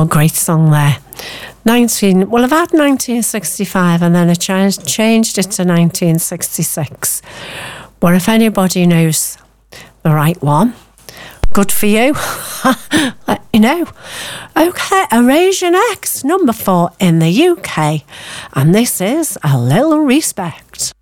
great song there. I've had 1965 and then I changed it to 1966. But if anybody knows the right one, good for you. Let you know. Okay, Erasure next, number 4 in the UK. And this is A Little Respect.